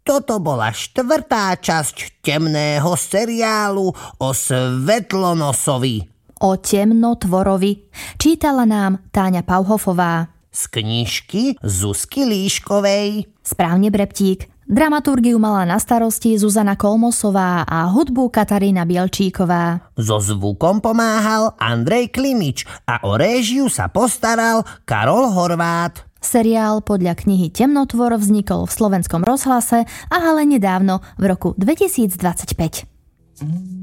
Toto bola 4. časť temného seriálu o Svetlonosovi. O temnotvorovi čítala nám Táňa Pauhofová. Z knižky Zuzky Líškovej. Správne, Breptík. Dramaturgiu mala na starosti Zuzana Kolmosová a hudbu Katarína Bielčíková. So zvukom pomáhal Andrej Klimič a o réžiu sa postaral Karol Horvát. Seriál podľa knihy Temnotvor vznikol v Slovenskom rozhlase, ale nedávno, v roku 2025.